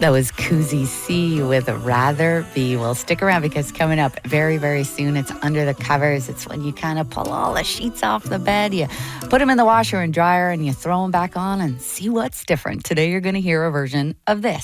That was Koozie C with Rather Be. Well, stick around because coming up very, very soon, it's Under the Covers. It's when you kind of pull all the sheets off the bed, you put them in the washer and dryer, and you throw them back on and see what's different. Today, you're going to hear a version of this.